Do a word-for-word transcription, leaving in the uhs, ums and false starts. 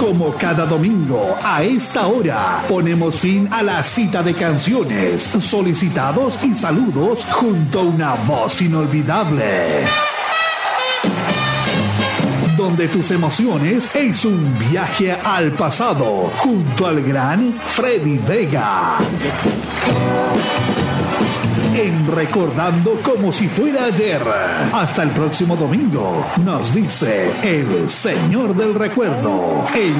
Como cada domingo, a esta hora, ponemos fin a la cita de canciones, solicitados y saludos junto a una voz inolvidable. Donde tus emociones es un viaje al pasado, junto al gran Freddy Vega. En Recordando como si fuera ayer. Hasta el próximo domingo, nos dice el Señor del Recuerdo. El